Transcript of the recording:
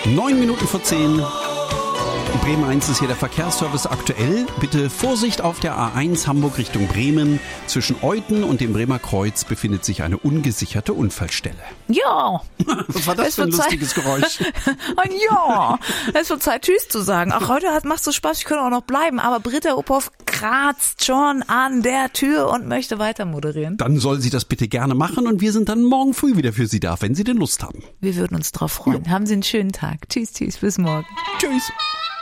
9:09. Bremen 1 ist hier der Verkehrsservice aktuell. Bitte Vorsicht auf der A1 Hamburg Richtung Bremen. Zwischen Euthen und dem Bremer Kreuz befindet sich eine ungesicherte Unfallstelle. Ja. Was war das für ein lustiges Geräusch? Ja. Es wird Zeit, Tschüss zu sagen. Ach, heute macht so Spaß, ich könnte auch noch bleiben. Aber Britta Uphoff kratzt schon an der Tür und möchte weiter moderieren. Dann soll sie das bitte gerne machen und wir sind dann morgen früh wieder für Sie da, wenn Sie denn Lust haben. Wir würden uns drauf freuen. Ja. Haben Sie einen schönen Tag. Tschüss, bis morgen. Tschüss.